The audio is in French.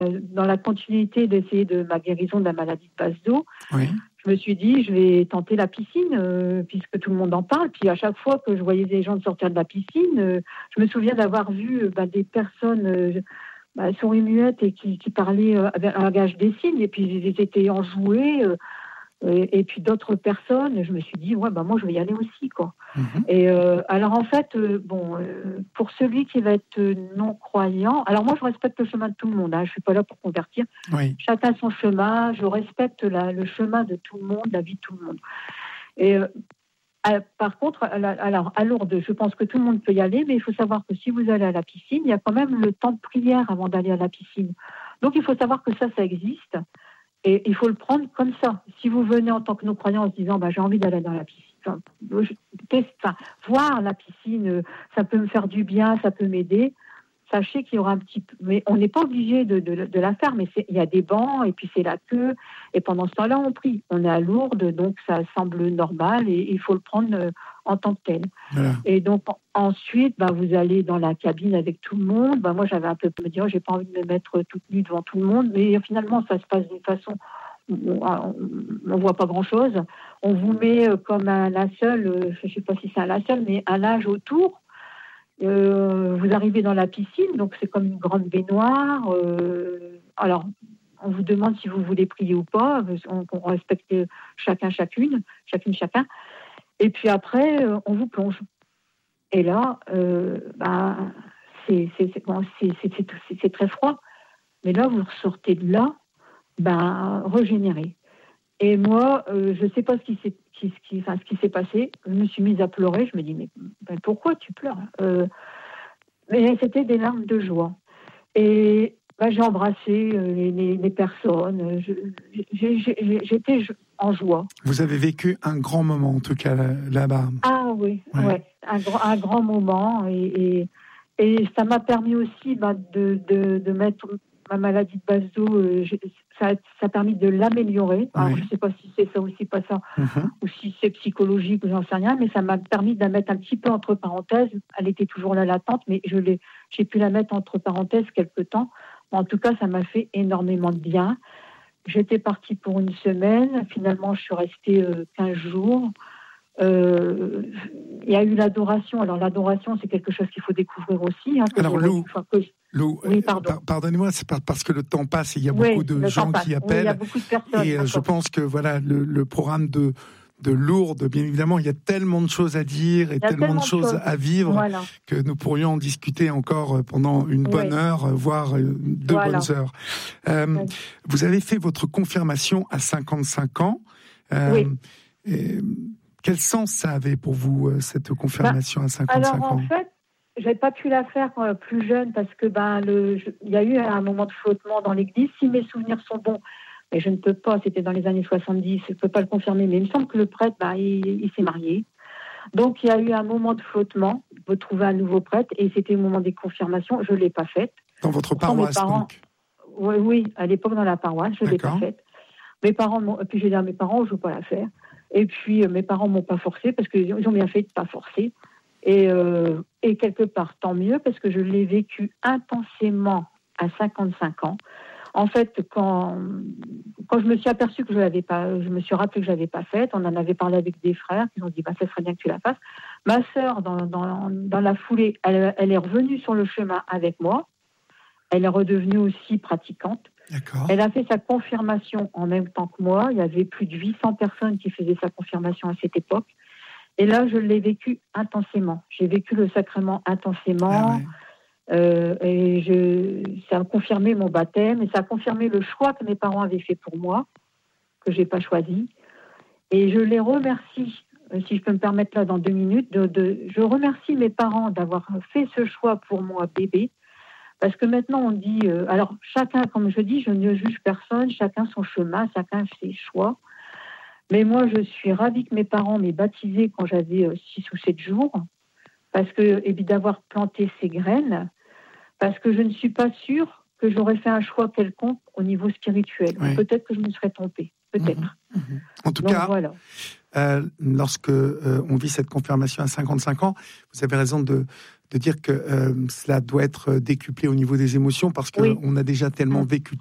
dans la continuité d'essayer de ma guérison de la maladie de base d'eau, Oui. je me suis dit, je vais tenter la piscine, puisque tout le monde en parle. Puis à chaque fois que je voyais des gens sortir de la piscine, je me souviens d'avoir vu des personnes souris muettes et qui parlaient avec un langage des signes, et puis ils étaient enjoués. Et puis d'autres personnes, je me suis dit, moi je vais y aller aussi, quoi. Mhm. Et alors en fait, pour celui qui va être non-croyant, alors moi je respecte le chemin de tout le monde, hein, je suis pas là pour convertir. Oui. Chacun son chemin, je respecte le chemin de tout le monde, la vie de tout le monde. Et par contre, alors à Lourdes, je pense que tout le monde peut y aller, mais il faut savoir que si vous allez à la piscine, il y a quand même le temps de prière avant d'aller à la piscine. Donc il faut savoir que ça existe. Et il faut le prendre comme ça. Si vous venez en tant que non-croyant en se disant j'ai envie d'aller dans la piscine, voir la piscine, ça peut me faire du bien, ça peut m'aider. Sachez qu'il y aura un petit peu, mais on n'est pas obligé de la faire, mais il y a des bancs et puis c'est la queue. Et pendant ce temps-là, on prie. On est à Lourdes, donc ça semble normal et il faut le prendre en tant que tel. Voilà. Et donc ensuite, vous allez dans la cabine avec tout le monde. Moi, j'avais un peu me dire, j'ai pas envie de me mettre toute nue devant tout le monde, mais finalement, ça se passe d'une façon, on voit pas grand-chose. On vous met comme un linceul, je sais pas si c'est un linceul, mais un linge autour. Vous arrivez dans la piscine, donc c'est comme une grande baignoire. Alors, on vous demande si vous voulez prier ou pas. On respecte chacun. Et puis après, on vous plonge. Et là, c'est très froid. Mais là, vous ressortez de là, régénéré. Et moi, je ne sais pas ce qui s'est passé. Je me suis mise à pleurer. Je me dis, mais pourquoi tu pleures? Mais c'était des larmes de joie. Et j'ai embrassé les personnes. J'étais en joie. Vous avez vécu un grand moment, en tout cas, là-bas. Ah oui, ouais. Un grand moment. Et ça m'a permis aussi de mettre ma maladie de base d'eau, ça a permis de l'améliorer. Alors, je ne sais pas si c'est ça ou si pas ça, ou si c'est psychologique, ou j'en sais rien, mais ça m'a permis de la mettre un petit peu entre parenthèses. Elle était toujours là latente, mais j'ai pu la mettre entre parenthèses quelque temps. En tout cas, ça m'a fait énormément de bien. J'étais partie pour une semaine. Finalement, je suis restée 15 jours. Il y a eu l'adoration. Alors, l'adoration, c'est quelque chose qu'il faut découvrir aussi. Alors, Lou, oui, pardon. Pardonnez-moi, c'est parce que le temps passe et il y a beaucoup de gens qui appellent. Oui, il y a beaucoup de personnes. Et je pense que le programme de Lourdes, bien évidemment, il y a tellement de choses à dire et tellement de choses à vivre que nous pourrions en discuter encore pendant une bonne heure, voire 2 bonnes heures. Vous avez fait votre confirmation à 55 ans. Quel sens ça avait pour vous, cette confirmation à 55 ans? Alors, en fait, j'avais pas pu la faire quand plus jeune parce que il y a eu un moment de flottement dans l'église. Si mes souvenirs sont bons, mais je ne peux pas, c'était dans les années 70, je ne peux pas le confirmer, mais il me semble que le prêtre, il s'est marié. Donc, il y a eu un moment de flottement, vous trouvez un nouveau prêtre, et c'était au moment des confirmations, je ne l'ai pas faite. Dans votre paroisse, donc? Oui, à l'époque, dans la paroisse, je ne l'ai pas faite. Mes parents, puis j'ai dit à mes parents, je ne veux pas la faire. Et puis, mes parents ne m'ont pas forcé, parce qu'ils ont bien fait de ne pas forcer. Et quelque part, tant mieux, parce que je l'ai vécu intensément à 55 ans. En fait, quand je me suis aperçue que je me suis rappelé que je l'avais pas faite, on en avait parlé avec des frères, qui ont dit ça serait bien que tu la fasses. Ma sœur, dans la foulée, elle est revenue sur le chemin avec moi. Elle est redevenue aussi pratiquante. D'accord. Elle a fait sa confirmation en même temps que moi. Il y avait plus de 800 personnes qui faisaient sa confirmation à cette époque. Et là, je l'ai vécu intensément. J'ai vécu le sacrement intensément. Ça a confirmé mon baptême et ça a confirmé le choix que mes parents avaient fait pour moi, que j'ai pas choisi. Et je les remercie, si je peux me permettre là dans 2 minutes, je remercie mes parents d'avoir fait ce choix pour moi, bébé, parce que maintenant on dit, alors chacun, comme je dis, je ne juge personne, chacun son chemin, chacun ses choix. Mais moi, je suis ravie que mes parents m'aient baptisée quand j'avais 6 ou 7 jours, parce que, et d'avoir planté ces graines, parce que je ne suis pas sûre que j'aurais fait un choix quelconque au niveau spirituel. Oui. Peut-être que je me serais trompée. Peut-être. En tout cas, lorsque on vit cette confirmation à 55 ans, vous avez raison de de dire que cela doit être décuplé au niveau des émotions, parce qu'on a déjà tellement vécu